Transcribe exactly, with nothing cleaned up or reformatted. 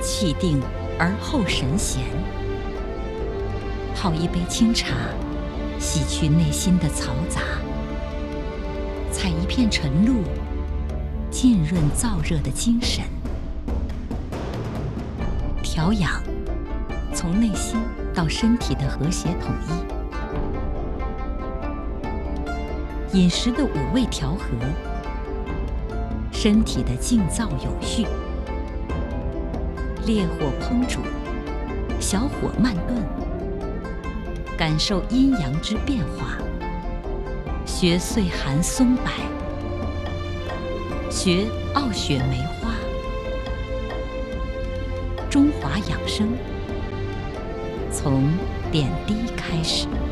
气定而后神闲。泡一杯清茶，洗去内心的嘈杂；采一片晨露，浸润燥热的精神。调养，从内心到身体的和谐统一；饮食的五味调和，身体的静躁有序。烈火烹煮，小火慢炖，感受阴阳之变化。学岁寒松柏，学傲雪梅花。中华养生，从点滴开始。